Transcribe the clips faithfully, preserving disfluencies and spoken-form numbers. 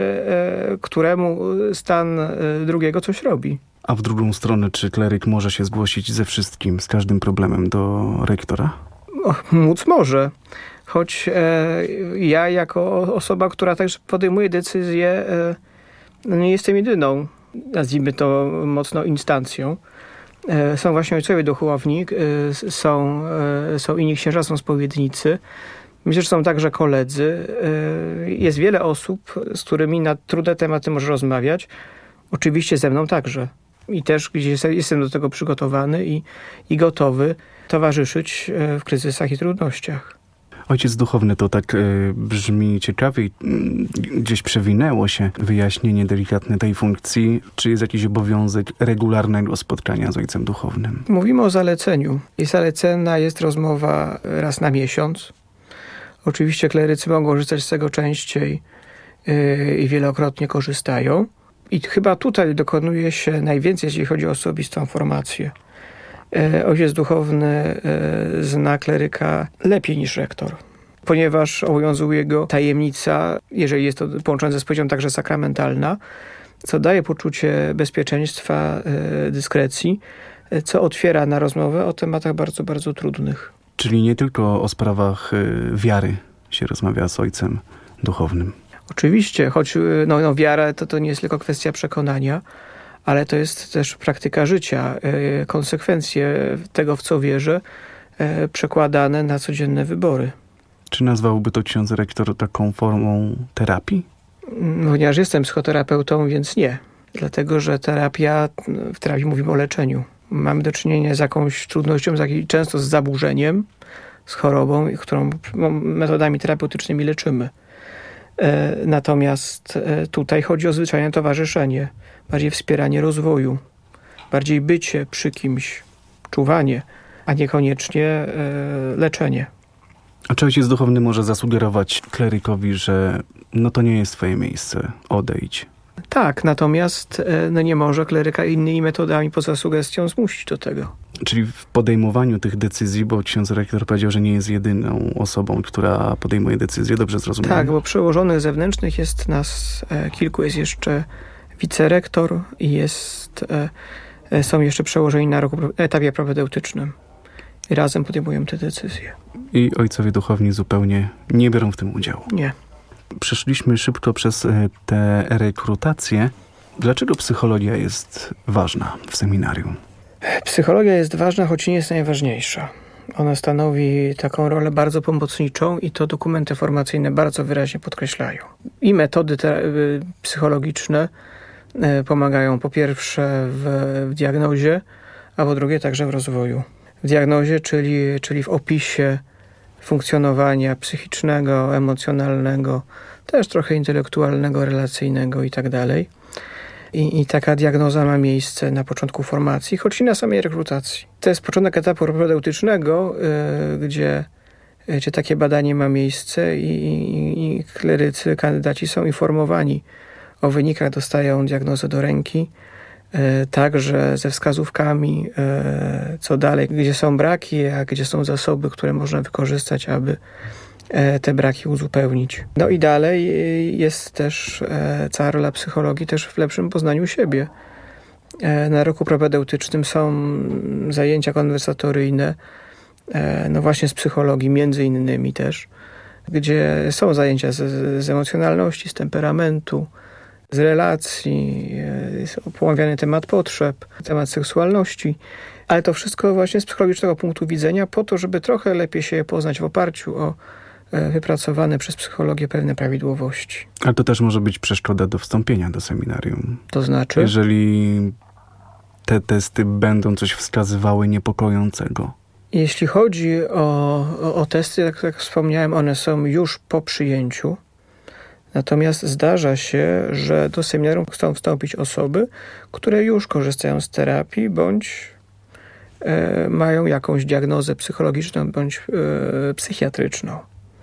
któremu stan drugiego coś robi. A w drugą stronę, czy kleryk może się zgłosić ze wszystkim, z każdym problemem do rektora? O, móc może. Choć e, ja jako osoba, która też podejmuje decyzje, e, nie jestem jedyną, nazwijmy to mocno instancją. E, są właśnie ojcowie duchownik, e, są, e, są inni księża, są spowiednicy. Myślę, że są także koledzy. E, jest wiele osób, z którymi na trudne tematy może rozmawiać. Oczywiście ze mną także. I też gdzieś jestem do tego przygotowany i, i gotowy towarzyszyć w kryzysach i trudnościach. Ojciec duchowny to tak y, brzmi ciekawie i y, gdzieś przewinęło się wyjaśnienie delikatne tej funkcji. Czy jest jakiś obowiązek regularnego spotkania z ojcem duchownym? Mówimy o zaleceniu. I zalecena jest rozmowa raz na miesiąc. Oczywiście klerycy mogą korzystać z tego częściej y, i wielokrotnie korzystają. I chyba tutaj dokonuje się najwięcej, jeśli chodzi o osobistą formację. Ojciec duchowny zna kleryka lepiej niż rektor, ponieważ obowiązuje go tajemnica, jeżeli jest to połączone ze spowiedzią także sakramentalna, co daje poczucie bezpieczeństwa, dyskrecji, co otwiera na rozmowę o tematach bardzo, bardzo trudnych. Czyli nie tylko o sprawach wiary się rozmawia z ojcem duchownym. Oczywiście, choć no, no, wiara to, to nie jest tylko kwestia przekonania, ale to jest też praktyka życia, konsekwencje tego, w co wierzę, przekładane na codzienne wybory. Czy nazwałby to ksiądz rektor taką formą terapii? Ponieważ jestem psychoterapeutą, więc nie. Dlatego, że terapia, w terapii mówimy o leczeniu. Mamy do czynienia z jakąś trudnością, z jakiej, często z zaburzeniem, z chorobą, którą metodami terapeutycznymi leczymy. Natomiast tutaj chodzi o zwyczajne towarzyszenie, bardziej wspieranie rozwoju, bardziej bycie przy kimś, czuwanie, a niekoniecznie leczenie. A czy ojciec duchowny może zasugerować klerykowi, że no to nie jest twoje miejsce, odejdź? Tak, natomiast no nie może kleryka innymi metodami poza sugestią zmusić do tego. Czyli w podejmowaniu tych decyzji, bo ksiądz rektor powiedział, że nie jest jedyną osobą, która podejmuje decyzje, dobrze zrozumiałem? Tak, bo przełożonych zewnętrznych jest nas e, kilku, jest jeszcze wicerektor i jest, e, są jeszcze przełożeni na roku, etapie propedeutycznym. I razem podejmują te decyzje. I ojcowie duchowni zupełnie nie biorą w tym udziału? Nie. Przeszliśmy szybko przez tę rekrutację. Dlaczego psychologia jest ważna w seminarium? Psychologia jest ważna, choć nie jest najważniejsza. Ona stanowi taką rolę bardzo pomocniczą i to dokumenty formacyjne bardzo wyraźnie podkreślają. I metody te, psychologiczne pomagają po pierwsze w, w diagnozie, a po drugie także w rozwoju. W diagnozie, czyli, czyli w opisie funkcjonowania psychicznego, emocjonalnego, też trochę intelektualnego, relacyjnego i tak dalej. I taka diagnoza ma miejsce na początku formacji, choć i na samej rekrutacji. To jest początek etapu propedeutycznego, yy, gdzie, gdzie takie badanie ma miejsce i, i, i klerycy, kandydaci są informowani o wynikach, dostają diagnozę do ręki, yy, także ze wskazówkami, yy, co dalej, gdzie są braki, a gdzie są zasoby, które można wykorzystać, aby te braki uzupełnić. No i dalej jest też cała rola psychologii też w lepszym poznaniu siebie. Na roku propedeutycznym są zajęcia konwersatoryjne, no właśnie z psychologii między innymi też, gdzie są zajęcia z, z emocjonalności, z temperamentu, z relacji, jest pomawiany temat potrzeb, temat seksualności, ale to wszystko właśnie z psychologicznego punktu widzenia po to, żeby trochę lepiej się poznać w oparciu o wypracowane przez psychologię pewne prawidłowości. Ale to też może być przeszkoda do wstąpienia do seminarium. To znaczy? Jeżeli te testy będą coś wskazywały niepokojącego. Jeśli chodzi o, o, o testy, jak, jak wspomniałem, one są już po przyjęciu. Natomiast zdarza się, że do seminarium chcą wstąpić osoby, które już korzystają z terapii, bądź e, mają jakąś diagnozę psychologiczną, bądź e, psychiatryczną.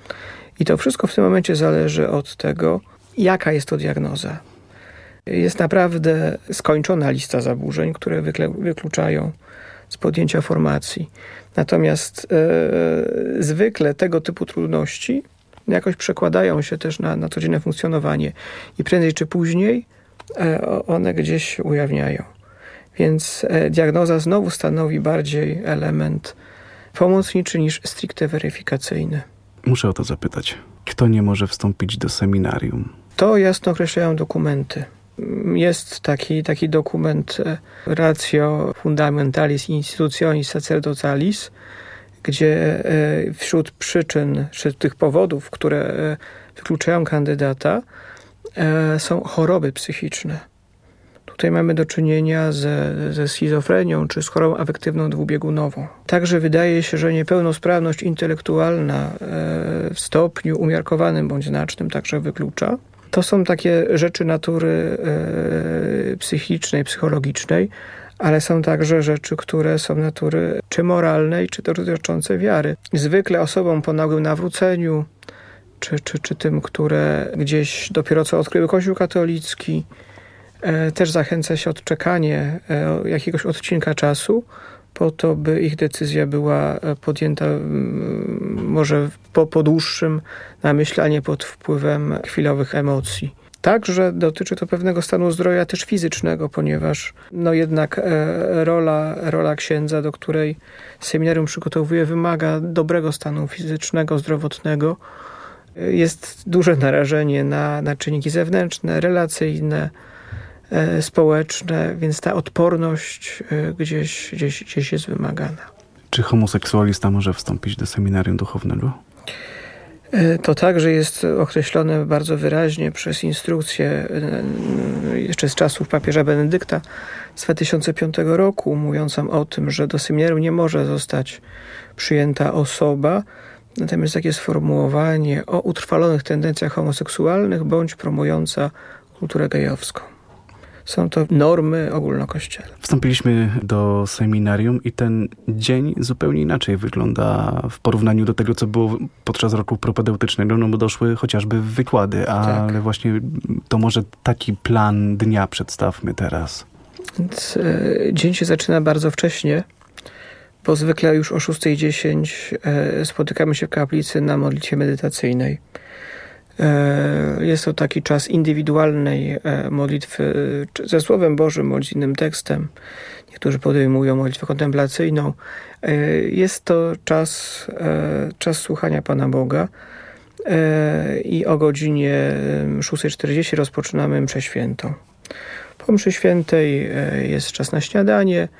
I to wszystko w tym momencie zależy od tego, jaka jest to diagnoza. Jest naprawdę skończona lista zaburzeń, które wykle, wykluczają z podjęcia formacji. Natomiast e, zwykle tego typu trudności jakoś przekładają się też na, na codzienne funkcjonowanie i prędzej czy później one gdzieś się ujawniają. Więc diagnoza znowu stanowi bardziej element pomocniczy niż stricte weryfikacyjny. Muszę o to zapytać. Kto nie może wstąpić do seminarium? To jasno określają dokumenty. Jest taki, taki dokument Ratio Fundamentalis Institutionis Sacerdotalis, gdzie wśród przyczyn, czy tych powodów, które wykluczają kandydata, są choroby psychiczne. Tutaj mamy do czynienia ze, ze schizofrenią czy z chorobą afektywną dwubiegunową. Także wydaje się, że niepełnosprawność intelektualna w stopniu umiarkowanym bądź znacznym także wyklucza. To są takie rzeczy natury psychicznej, psychologicznej, ale są także rzeczy, które są natury czy moralnej, czy dotyczące wiary. Zwykle osobom po nagłym nawróceniu, czy, czy, czy tym, które gdzieś dopiero co odkryły Kościół katolicki, też zachęca się odczekanie jakiegoś odcinka czasu po to, by ich decyzja była podjęta może po, po dłuższym namyśle, a nie pod wpływem chwilowych emocji. Także dotyczy to pewnego stanu zdrowia też fizycznego, ponieważ no jednak rola, rola księdza, do której seminarium przygotowuje, wymaga dobrego stanu fizycznego, zdrowotnego. Jest duże narażenie na, na czynniki zewnętrzne, relacyjne, społeczne, więc ta odporność gdzieś, gdzieś, gdzieś jest wymagana. Czy homoseksualista może wstąpić do seminarium duchownego? To także jest określone bardzo wyraźnie przez instrukcję jeszcze z czasów papieża Benedykta z dwa tysiące piątego roku, mówiącą o tym, że do seminarium nie może zostać przyjęta osoba, natomiast takie sformułowanie o utrwalonych tendencjach homoseksualnych bądź promująca kulturę gejowską. Są to normy ogólnokościelne. Wstąpiliśmy do seminarium i ten dzień zupełnie inaczej wygląda w porównaniu do tego, co było podczas roku propedeutycznego, no bo doszły chociażby wykłady, ale tak. Właśnie to może taki plan dnia przedstawmy teraz. Więc, e, dzień się zaczyna bardzo wcześnie, bo zwykle już o szósta dziesięć e, spotykamy się w kaplicy na modlitwie medytacyjnej. Jest to taki czas indywidualnej modlitwy ze Słowem Bożym bądź innym tekstem. Niektórzy podejmują modlitwę kontemplacyjną. Jest to czas, czas słuchania Pana Boga i o godzinie szósta czterdzieści rozpoczynamy mszę świętą. Po mszy świętej jest czas na śniadanie,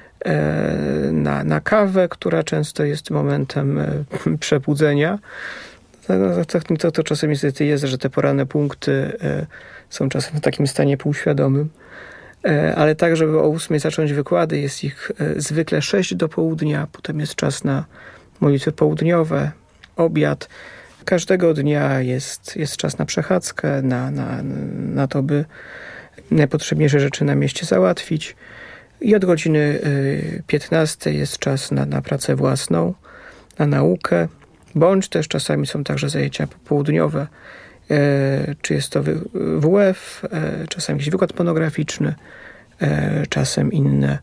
na, na kawę, która często jest momentem przebudzenia. No, to, to, to czasem niestety jest, że te poranne punkty e, są czasem w takim stanie półświadomym. E, ale tak, żeby o ósmej zacząć wykłady, jest ich e, zwykle sześć do południa. Potem jest czas na modlitwy południowe, obiad. Każdego dnia jest, jest czas na przechadzkę, na, na, na to, by najpotrzebniejsze rzeczy na mieście załatwić. I od godziny e, piętnastej jest czas na, na pracę własną, na naukę. Bądź też czasami są także zajęcia popołudniowe, e, czy jest to W F, e, czasem jakiś wykład monograficzny, e, czasem inne,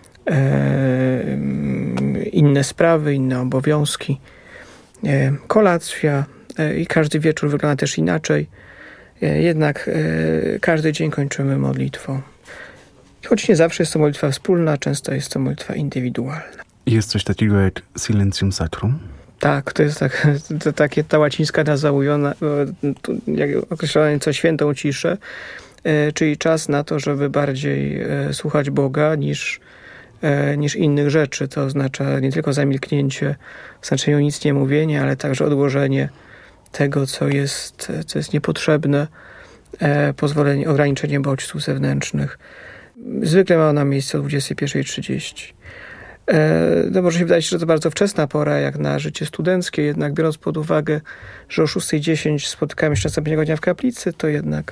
e, inne sprawy, inne obowiązki, e, kolacja e, i każdy wieczór wygląda też inaczej. E, jednak e, każdy dzień kończymy modlitwą. Choć nie zawsze jest to modlitwa wspólna, często jest to modlitwa indywidualna. Jest coś takiego jak Silentium Sacrum? Tak, to jest tak, to takie ta łacińska nazwa ujona, jak określona nieco świętą ciszę, e, czyli czas na to, żeby bardziej e, słuchać Boga niż, e, niż innych rzeczy. To oznacza nie tylko zamilknięcie w znaczeniu nic nie mówienie, ale także odłożenie tego, co jest, co jest niepotrzebne, e, pozwolenie, ograniczenie bodźców zewnętrznych. Zwykle ma ona miejsce o dwudziestej pierwszej trzydzieści. No może się wydaje, że to bardzo wczesna pora, jak na życie studenckie, jednak biorąc pod uwagę, że o szósta dziesięć spotykamy się następnego dnia w kaplicy, to jednak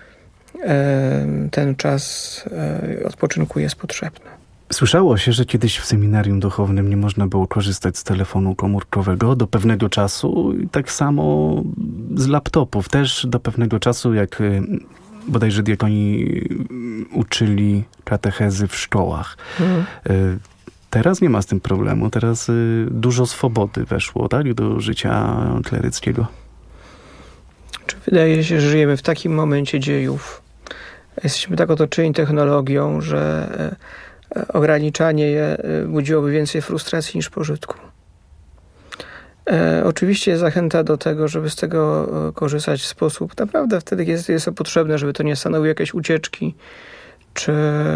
ten czas odpoczynku jest potrzebny. Słyszało się, że kiedyś w seminarium duchownym nie można było korzystać z telefonu komórkowego do pewnego czasu i tak samo z laptopów też do pewnego czasu, jak bodajże diakoni uczyli katechezy w szkołach. Mhm. Teraz nie ma z tym problemu. Teraz y, dużo swobody weszło, tak, do życia kleryckiego. Czy wydaje się, że żyjemy w takim momencie dziejów. Jesteśmy tak otoczeni technologią, że ograniczanie je budziłoby więcej frustracji niż pożytku. E, oczywiście jest zachęta do tego, żeby z tego korzystać w sposób naprawdę wtedy, kiedy jest, jest to potrzebne, żeby to nie stanowiło jakieś ucieczki, czy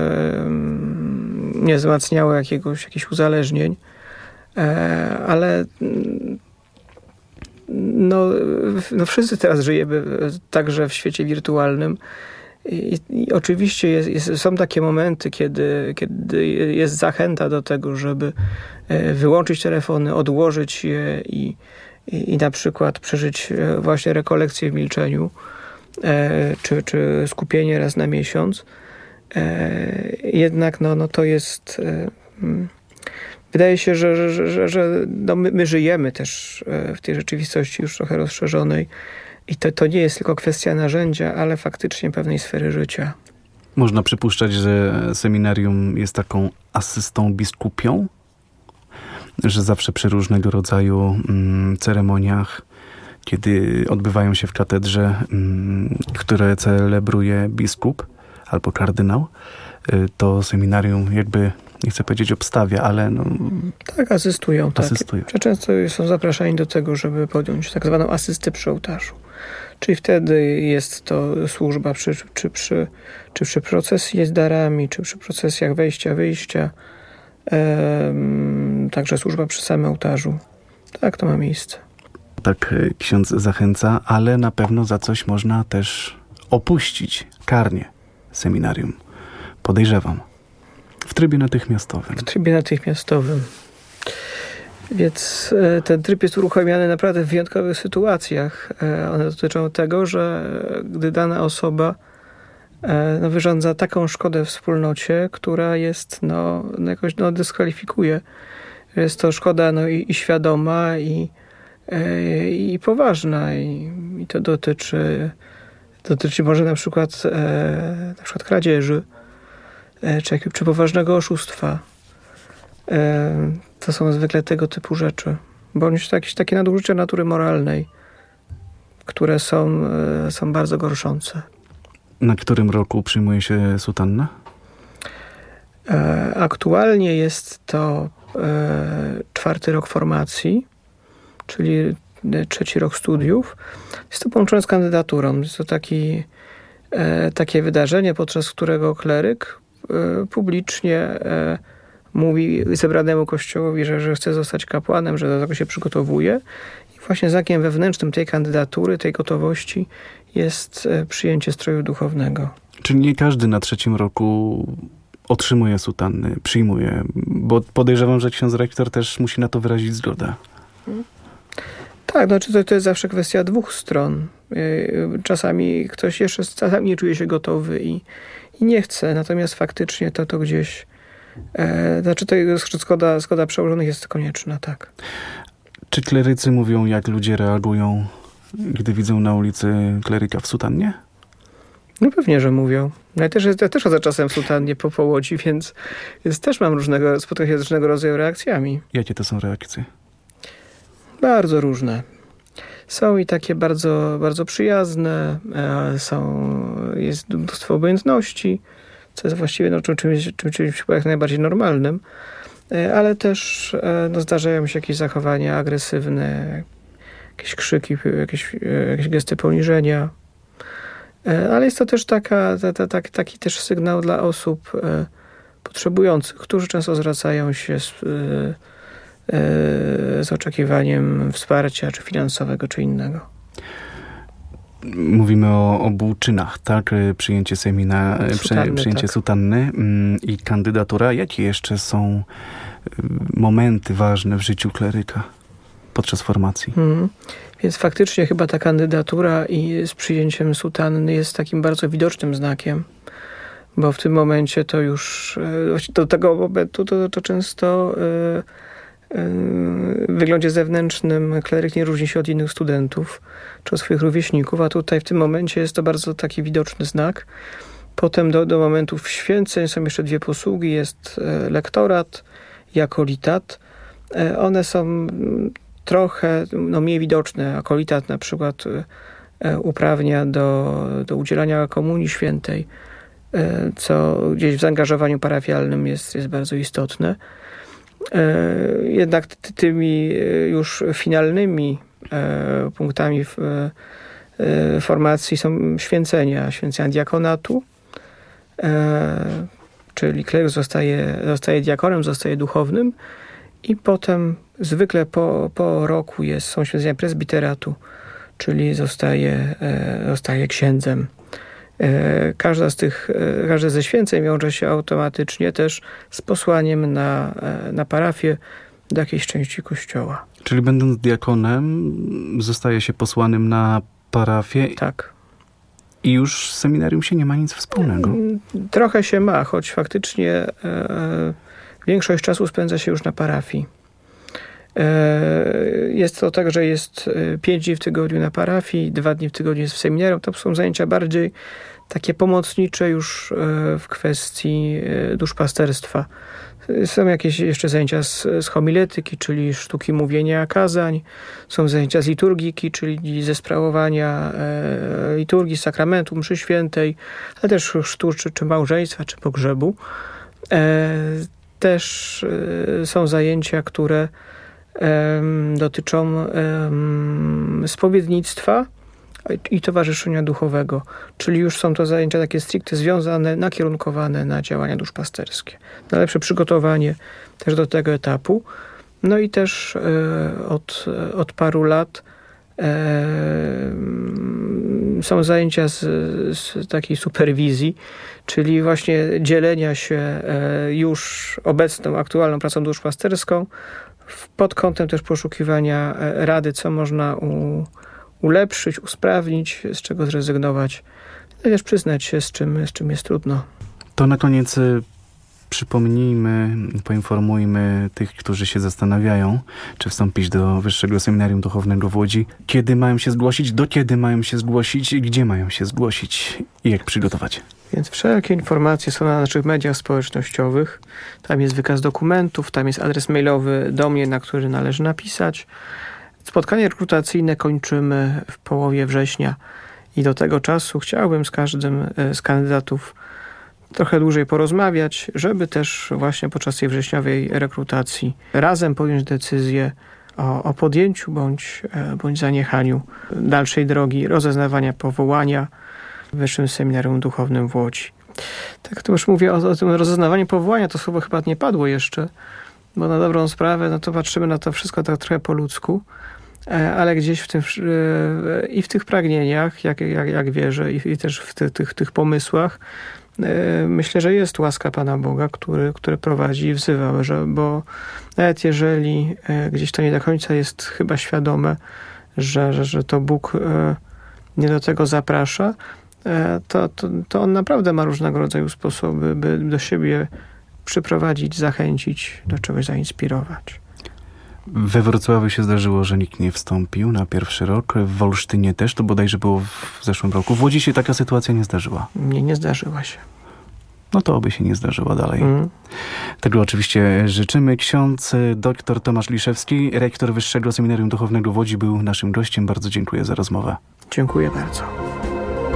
nie wzmacniało jakiegoś, jakichś uzależnień, e, ale no, no wszyscy teraz żyjemy także w świecie wirtualnym. I, i oczywiście jest, jest, są takie momenty, kiedy, kiedy jest zachęta do tego, żeby wyłączyć telefony, odłożyć je i, i, i na przykład przeżyć właśnie rekolekcję w milczeniu, e, czy, czy skupienie raz na miesiąc. E, jednak no, no to jest... E, wydaje się, że, że, że, że no my, my żyjemy też w tej rzeczywistości już trochę rozszerzonej. I to, to nie jest tylko kwestia narzędzia, ale faktycznie pewnej sfery życia. Można przypuszczać, że seminarium jest taką asystą biskupią? Że zawsze przy różnego rodzaju mm, ceremoniach, kiedy odbywają się w katedrze, mm, które celebruje biskup albo kardynał, y, to seminarium jakby, nie chcę powiedzieć obstawia, ale no... Tak, asystują. asystują. Tak. Często są zapraszani do tego, żeby podjąć tak zwaną asystę przy ołtarzu. Czyli wtedy jest to służba przy, czy, przy, czy przy procesji z darami, czy przy procesjach wejścia, wyjścia. Ehm, także służba przy samym ołtarzu. Tak, to ma miejsce. Tak ksiądz zachęca, ale na pewno za coś można też opuścić karnie seminarium. Podejrzewam. W trybie natychmiastowym. W trybie natychmiastowym. Więc ten tryb jest uruchamiany naprawdę w wyjątkowych sytuacjach. One dotyczą tego, że gdy dana osoba no, wyrządza taką szkodę wspólnocie, która jest, no, jakoś no, dyskwalifikuje. Jest to szkoda no, i, i świadoma, i, i, i poważna. I, i to dotyczy, dotyczy może na przykład, na przykład kradzieży, czy, czy poważnego oszustwa. To są zwykle tego typu rzeczy. Bądź jakieś takie nadużycia natury moralnej, które są, są bardzo gorszące. Na którym roku przyjmuje się sutannę? Aktualnie jest to czwarty rok formacji, czyli trzeci rok studiów. Jest to połączone z kandydaturą. Jest to taki, takie wydarzenie, podczas którego kleryk publicznie mówi zebranemu kościołowi, że, że chce zostać kapłanem, że do tego się przygotowuje. I właśnie znakiem wewnętrznym tej kandydatury, tej gotowości jest przyjęcie stroju duchownego. Czyli nie każdy na trzecim roku otrzymuje sutanny, przyjmuje, bo podejrzewam, że ksiądz rektor też musi na to wyrazić zgodę. Tak, znaczy to, to jest zawsze kwestia dwóch stron. Czasami ktoś jeszcze czasami nie czuje się gotowy i, i nie chce, natomiast faktycznie to, to gdzieś E, znaczy to zgoda, zgoda przełożonych jest konieczna, tak. Czy klerycy mówią, jak ludzie reagują, gdy widzą na ulicy kleryka w sutannie? No pewnie, że mówią. Ja też, ja też chodzę czasem w sutannie po, po Łodzi, więc, więc też mam różnego, spotykam się z różnego rodzaju reakcjami. Jakie to są reakcje? Bardzo różne. Są i takie bardzo, bardzo przyjazne, są, jest mnóstwo obojętności, co jest właściwie no, czymś, czymś, czymś jak najbardziej normalnym, ale też no, zdarzają się jakieś zachowania agresywne, jakieś krzyki, jakieś, jakieś gesty poniżenia, ale jest to też taka, ta, ta, ta, taki też sygnał dla osób potrzebujących, którzy często zwracają się z, z oczekiwaniem wsparcia, czy finansowego, czy innego. Mówimy o obu czynach, tak? Przyjęcie semina, sutanny, przyjęcie tak. sutanny i kandydatura. Jakie jeszcze są momenty ważne w życiu kleryka podczas formacji? Hmm. Więc faktycznie chyba ta kandydatura i z przyjęciem sutanny jest takim bardzo widocznym znakiem, bo w tym momencie to już do tego momentu to, to często w wyglądzie zewnętrznym kleryk nie różni się od innych studentów czy od swoich rówieśników, a tutaj w tym momencie jest to bardzo taki widoczny znak. Potem do, do momentów święceń są jeszcze dwie posługi. Jest lektorat i akolitat. One są trochę no, mniej widoczne. Akolitat na przykład uprawnia do, do udzielania komunii świętej, co gdzieś w zaangażowaniu parafialnym jest, jest bardzo istotne. Jednak tymi już finalnymi punktami w formacji są święcenia, święcenia diakonatu, czyli klerk zostaje, zostaje diakonem, zostaje duchownym i potem zwykle po, po roku jest, są święcenia prezbiteratu, czyli zostaje, zostaje księdzem. Każda z tych, każde ze święceń wiąże się automatycznie też z posłaniem na, na parafię do jakiejś części kościoła. Czyli będąc diakonem zostaje się posłanym na parafię? Tak. I już z seminarium się nie ma nic wspólnego? Trochę się ma, choć faktycznie e, większość czasu spędza się już na parafii. E, jest to tak, że jest pięć dni w tygodniu na parafii, dwa dni w tygodniu jest w seminarium. To są zajęcia bardziej takie pomocnicze już w kwestii duszpasterstwa. Są jakieś jeszcze zajęcia z, z homiletyki, czyli sztuki mówienia kazań. Są zajęcia z liturgiki, czyli ze sprawowania e, liturgii, sakramentu, mszy świętej, ale też sztuk czy, czy małżeństwa, czy pogrzebu. E, też e, są zajęcia, które e, dotyczą e, spowiednictwa i towarzyszenia duchowego, czyli już są to zajęcia takie stricte związane, nakierunkowane na działania duszpasterskie. Na lepsze przygotowanie też do tego etapu. No i też e, od, od paru lat e, są zajęcia z, z takiej superwizji, czyli właśnie dzielenia się e, już obecną, aktualną pracą duszpasterską pod kątem też poszukiwania rady, co można u ulepszyć, usprawnić, z czego zrezygnować, ale też przyznać się, z czym, z czym jest trudno. To na koniec przypomnijmy, poinformujmy tych, którzy się zastanawiają, czy wstąpić do Wyższego Seminarium Duchownego w Łodzi. Kiedy mają się zgłosić, do kiedy mają się zgłosić, gdzie mają się zgłosić i jak przygotować? Więc wszelkie informacje są na naszych mediach społecznościowych. Tam jest wykaz dokumentów, tam jest adres mailowy do mnie, na który należy napisać. Spotkanie rekrutacyjne kończymy w połowie września i do tego czasu chciałbym z każdym z kandydatów trochę dłużej porozmawiać, żeby też właśnie podczas tej wrześniowej rekrutacji razem podjąć decyzję o, o podjęciu bądź, bądź zaniechaniu dalszej drogi rozeznawania powołania w Wyższym Seminarium Duchownym w Łodzi. Tak, to już mówię o, o tym rozeznawaniu powołania, to słowo chyba nie padło jeszcze, bo na dobrą sprawę, no to patrzymy na to wszystko tak trochę po ludzku, ale gdzieś w tym i w tych pragnieniach, jak, jak, jak wierzę, i, i też w ty, tych, tych pomysłach, myślę, że jest łaska Pana Boga, który, który prowadzi i wzywa, że, bo nawet jeżeli gdzieś to nie do końca jest chyba świadome, że, że, że to Bóg nie do tego zaprasza, to, to, to On naprawdę ma różnego rodzaju sposoby, by do siebie przyprowadzić, zachęcić, do czegoś zainspirować. We Wrocławiu się zdarzyło, że nikt nie wstąpił na pierwszy rok. W Wolsztynie też, to bodajże było w zeszłym roku. W Łodzi się taka sytuacja nie zdarzyła. Nie, nie zdarzyła się. No to oby się nie zdarzyła dalej. Mm. Tego oczywiście życzymy. Ksiądz dr Tomasz Liszewski, rektor Wyższego Seminarium Duchownego w Łodzi, był naszym gościem. Bardzo dziękuję za rozmowę. Dziękuję bardzo.